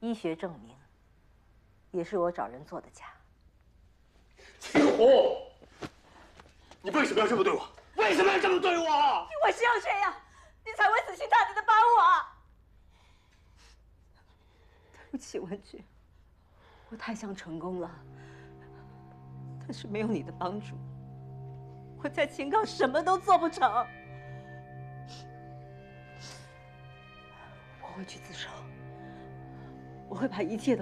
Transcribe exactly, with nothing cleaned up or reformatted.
医学证明，也是我找人做的假。 秦红，你为什么要这么对我？为什么要这么对我？ 我是要这样，你才会死心塌地的帮我。对不起，文君，我太想成功了，但是没有你的帮助，我在秦岗什么都做不成。我会去自首，我会把一切都。